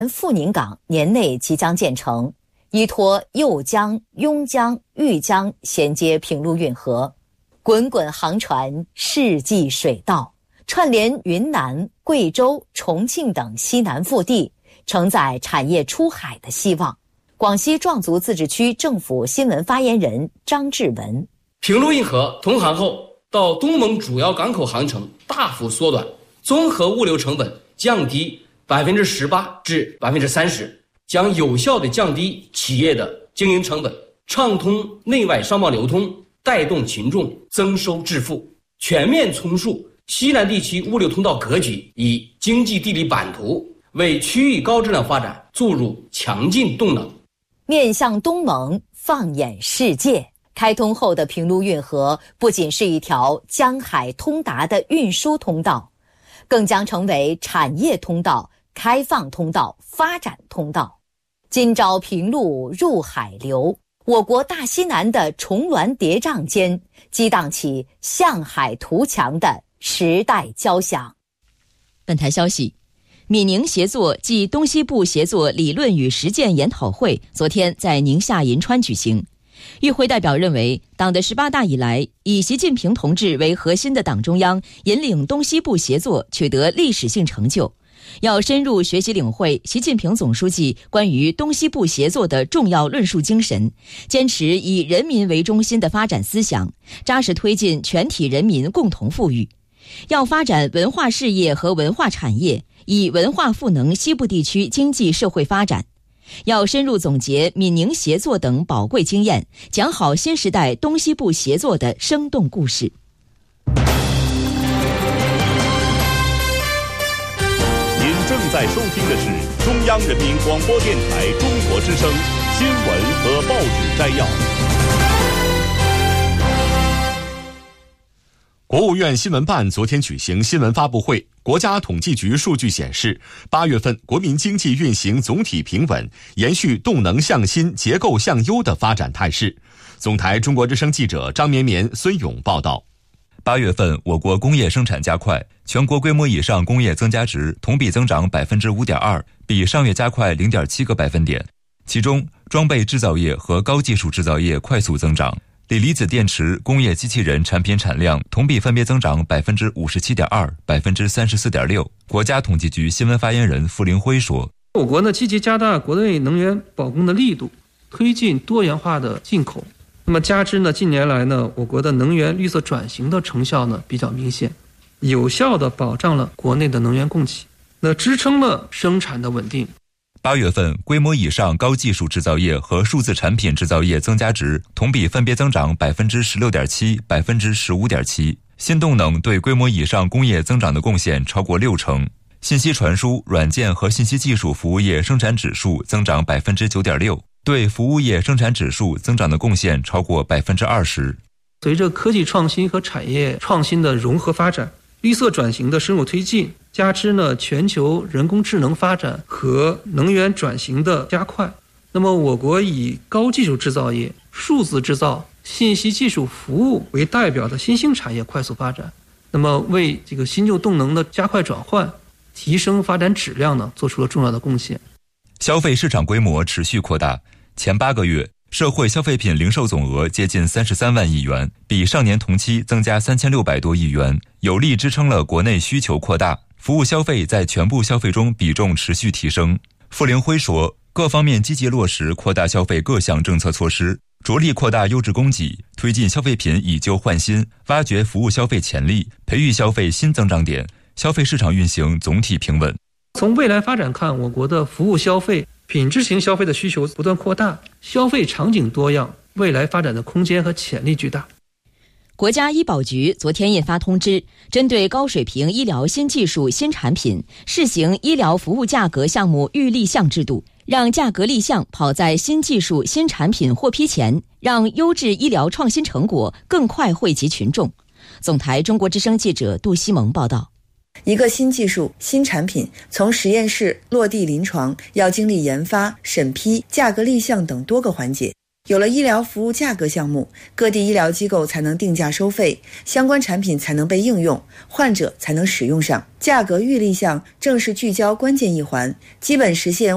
阜宁港年内即将建成，依托颍江、邕江、豫江衔接平陆运河，滚滚航船，世纪水道，串联云南、贵州、重庆等西南腹地，承载产业出海的希望。广西壮族自治区政府新闻发言人张志文： 平陆运河通航后，到东盟主要港口航程大幅缩短，综合物流成本降低18%至30%，将有效地降低企业的经营成本，畅通内外商贸流通，带动群众增收致富，全面重塑西南地区物流通道格局与经济地理版图，为区域高质量发展注入强劲动能。 面向东盟，放眼世界，开通后的平陆运河不仅是一条江海通达的运输通道，更将成为产业通道、开放通道、发展通道。今朝平陆入海流，我国大西南的重峦叠嶂间激荡起向海图强的时代交响。 本台消息，闽宁协作暨东西部协作理论与实践研讨会昨天在宁夏银川举行。与会代表认为，党的18大以来，以习近平同志为核心的党中央引领东西部协作取得历史性成就，要深入学习领会习近平总书记关于东西部协作的重要论述精神，坚持以人民为中心的发展思想，扎实推进全体人民共同富裕。要发展文化事业和文化产业，以文化赋能西部地区经济社会发展。要深入总结闽宁协作等宝贵经验，讲好新时代东西部协作的生动故事。 您正在收听的是中央人民广播电台中国之声新闻和报纸摘要。 国务院新闻办昨天举行新闻发布会，国家统计局数据显示，8月份国民经济运行总体平稳，延续动能向新、结构向优的发展态势。总台中国之声记者张绵绵、孙勇报道。 8月份，我国工业生产加快，全国规模以上工业增加值同比增长 5.2%， 比上月加快 0.7个百分点。其中，装备制造业和高技术制造业快速增长。锂离子电池、工业机器人产品产量同比分别增长 57.2%、34.6%。国家统计局新闻发言人傅凌辉说： 我国呢积极加大国内能源保供的力度，推进多元化的进口。那么加之呢，近年来呢，我国的能源绿色转型的成效呢比较明显，有效地保障了国内的能源供给，那支撑了生产的稳定。 8月份，规模以上高技术制造业和数字产品制造业增加值同比分别增长 16.7%、15.7%。新动能对规模以上工业增长的贡献超过60%。信息传输、软件和信息技术服务业生产指数增长 9.6%， 对服务业生产指数增长的贡献超过 20%。 随着科技创新和产业创新的融合发展，绿色转型的深入推进，加之呢全球人工智能发展和能源转型的加快，那么我国以高技术制造业、数字制造、信息技术服务为代表的新兴产业快速发展，那么为这个新旧动能的加快转换、提升发展质量呢做出了重要的贡献。 消费市场规模持续扩大，前8个月社会消费品零售总额接近33万亿元，比上年同期增加3600多亿元，有力支撑了国内需求扩大，服务消费在全部消费中比重持续提升。傅凌辉说，各方面积极落实扩大消费各项政策措施，着力扩大优质供给，推进消费品以旧换新，挖掘服务消费潜力，培育消费新增长点，消费市场运行总体平稳。 从未来发展看，我国的服务消费、品质型消费的需求不断扩大，消费场景多样，未来发展的空间和潜力巨大。 国家医保局昨天印发通知，针对高水平医疗新技术新产品，试行医疗服务价格项目预立项制度，让价格立项跑在新技术新产品获批前，让优质医疗创新成果更快惠及群众。总台中国之声记者杜西蒙报道。 一个新技术、新产品从实验室落地临床，要经历研发、审批、价格立项等多个环节。有了医疗服务价格项目，各地医疗机构才能定价收费，相关产品才能被应用，患者才能使用上。价格预立项正是聚焦关键一环，基本实现